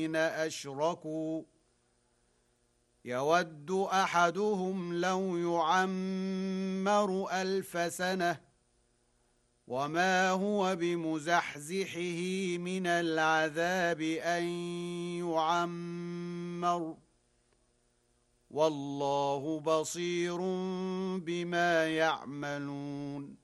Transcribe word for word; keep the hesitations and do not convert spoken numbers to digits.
أشركوا يود أحدهم لو يعمر ألف سنة وما هو بمزحزحه من العذاب أن يعمر والله بصير بما يعملون